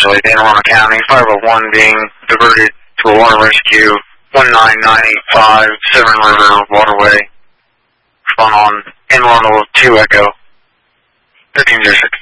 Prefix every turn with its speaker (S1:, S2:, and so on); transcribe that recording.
S1: actually, in Anne Arundel County. 501 being diverted to a water rescue. 19985 Severn River Waterway. Phone on Anne Arundel 2 Echo. 1306.